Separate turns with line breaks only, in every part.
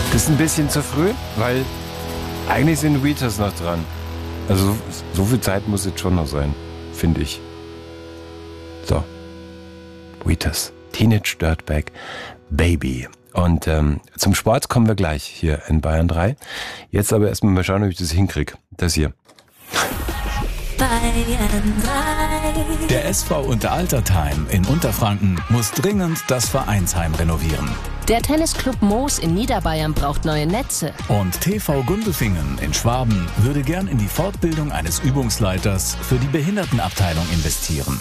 Ist ein bisschen zu früh, weil eigentlich sind Wheaties noch dran. Also so viel Zeit muss jetzt schon noch sein, finde ich. So, Wheaties, Teenage Dirtbag Baby. Und zum Sport kommen wir gleich hier in Bayern 3. Jetzt aber erstmal mal schauen, ob ich das hinkriege. Das hier.
Bayern 3.
Der SV Unteraltertheim in Unterfranken muss dringend das Vereinsheim renovieren.
Der Tennisclub Moos in Niederbayern braucht neue Netze.
Und TV Gundelfingen in Schwaben würde gern in die Fortbildung eines Übungsleiters für die Behindertenabteilung investieren.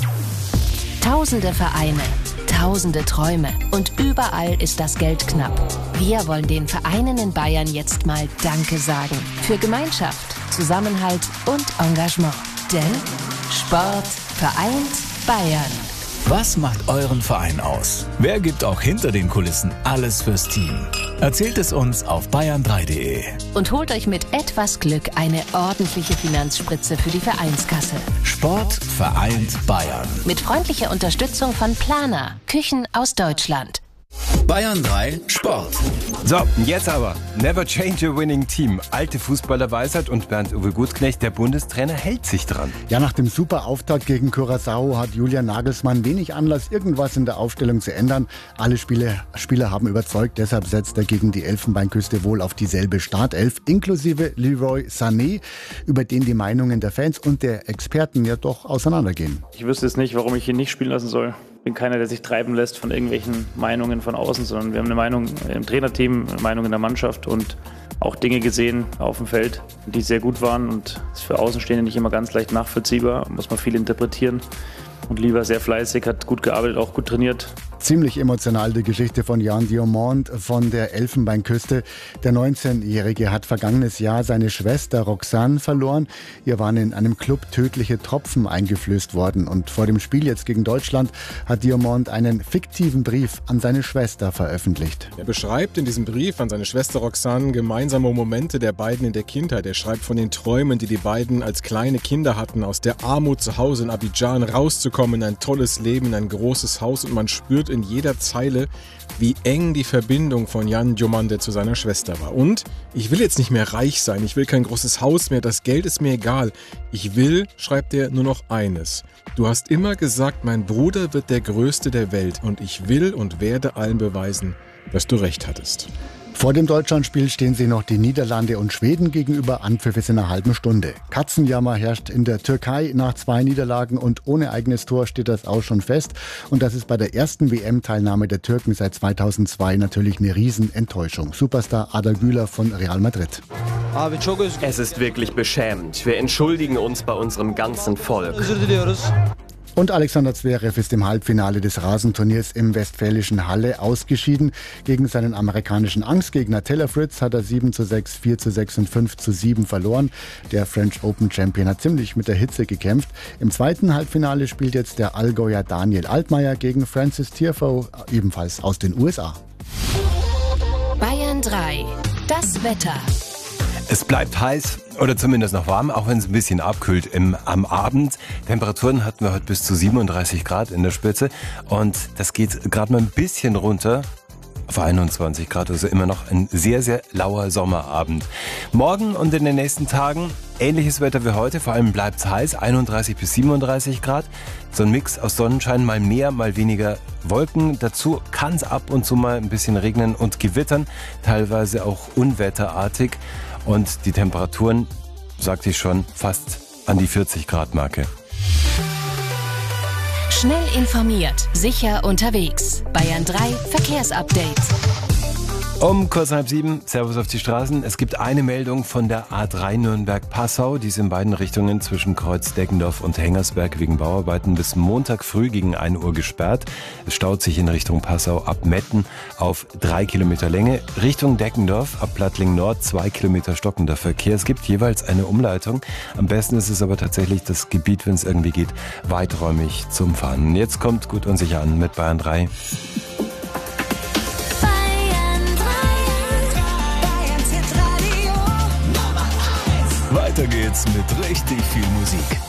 Tausende Vereine, tausende Träume und überall ist das Geld knapp. Wir wollen den Vereinen in Bayern jetzt mal Danke sagen. Für Gemeinschaft, Zusammenhalt und Engagement. Denn Sport vereint Bayern.
Was macht euren Verein aus? Wer gibt auch hinter den Kulissen alles fürs Team? Erzählt es uns auf bayern3.de.
Und holt euch mit etwas Glück eine ordentliche Finanzspritze für die Vereinskasse.
Sport vereint Bayern.
Mit freundlicher Unterstützung von Plana, Küchen aus Deutschland.
Bayern 3 Sport.
So, jetzt aber. Never change a winning team. Alte Fußballerweisheit und Bernd-Uwe Gutknecht, der Bundestrainer, hält sich dran.
Ja, nach dem Superauftakt gegen Curaçao hat Julian Nagelsmann wenig Anlass, irgendwas in der Aufstellung zu ändern. Alle Spieler haben überzeugt, deshalb setzt er gegen die Elfenbeinküste wohl auf dieselbe Startelf, inklusive Leroy Sané, über den die Meinungen der Fans und der Experten ja doch auseinandergehen.
Ich wüsste jetzt nicht, warum ich ihn nicht spielen lassen soll. Ich bin keiner, der sich treiben lässt von irgendwelchen Meinungen von außen, sondern wir haben eine Meinung im Trainerteam, eine Meinung in der Mannschaft und auch Dinge gesehen auf dem Feld, die sehr gut waren und ist für Außenstehende nicht immer ganz leicht nachvollziehbar, muss man viel interpretieren. Und Lieber sehr fleißig, hat gut gearbeitet, auch gut trainiert.
Ziemlich emotional die Geschichte von Jan Diomand von der Elfenbeinküste. Der 19-Jährige hat vergangenes Jahr seine Schwester Roxane verloren. Ihr waren in einem Club tödliche Tropfen eingeflößt worden. Und vor dem Spiel jetzt gegen Deutschland hat Diomand einen fiktiven Brief an seine Schwester veröffentlicht.
Er beschreibt in diesem Brief an seine Schwester Roxane gemeinsame Momente der beiden in der Kindheit. Er schreibt von den Träumen, die die beiden als kleine Kinder hatten, aus der Armut zu Hause in Abidjan rauszukommen, in ein tolles Leben, in ein großes Haus, und man spürt in jeder Zeile, wie eng die Verbindung von Jan Diomande zu seiner Schwester war. Und ich will jetzt nicht mehr reich sein, ich will kein großes Haus mehr, das Geld ist mir egal. Ich will, schreibt er, nur noch eines. Du hast immer gesagt, mein Bruder wird der Größte der Welt, und ich will und werde allen beweisen, dass du recht hattest.
Vor dem Deutschlandspiel stehen sie noch die Niederlande und Schweden gegenüber. Anpfiff ist in einer halben Stunde. Katzenjammer herrscht in der Türkei nach 2 Niederlagen und ohne eigenes Tor steht das auch schon fest. Und das ist bei der ersten WM-Teilnahme der Türken seit 2002 natürlich eine Riesenenttäuschung. Superstar Arda Güler von Real Madrid.
Es ist wirklich beschämend. Wir entschuldigen uns bei unserem ganzen Volk.
Und Alexander Zverev ist im Halbfinale des Rasenturniers im westfälischen Halle ausgeschieden. Gegen seinen amerikanischen Angstgegner Taylor Fritz hat er 7:6, 4:6 und 5:7 verloren. Der French Open Champion hat ziemlich mit der Hitze gekämpft. Im zweiten Halbfinale spielt jetzt der Allgäuer Daniel Altmaier gegen Francis Tiafoe, ebenfalls aus den USA.
Bayern 3. Das Wetter.
Es bleibt heiß oder zumindest noch warm, auch wenn es ein bisschen abkühlt am Abend. Temperaturen hatten wir heute bis zu 37 Grad in der Spitze und das geht gerade mal ein bisschen runter auf 21 Grad, also immer noch ein sehr, sehr lauer Sommerabend. Morgen und in den nächsten Tagen ähnliches Wetter wie heute, vor allem bleibt es heiß, 31 bis 37 Grad. So ein Mix aus Sonnenschein, mal mehr, mal weniger Wolken. Dazu kann es ab und zu mal ein bisschen regnen und gewittern, teilweise auch unwetterartig. Und die Temperaturen, sagte ich schon, fast an die 40 Grad Marke.
Schnell informiert, sicher unterwegs. Bayern 3 Verkehrsupdate.
Um kurz nach 7, Servus auf die Straßen. Es gibt eine Meldung von der A3 Nürnberg-Passau. Die ist in beiden Richtungen zwischen Kreuz Deggendorf und Hengersberg wegen Bauarbeiten bis Montag früh gegen 1 Uhr gesperrt. Es staut sich in Richtung Passau ab Metten auf 3 Kilometer Länge. Richtung Deggendorf ab Plattling Nord 2 Kilometer stockender Verkehr. Es gibt jeweils eine Umleitung. Am besten ist es aber tatsächlich das Gebiet, wenn es irgendwie geht, weiträumig zum Fahren. Jetzt kommt gut und sicher an mit Bayern 3.
Weiter geht's mit richtig viel Musik.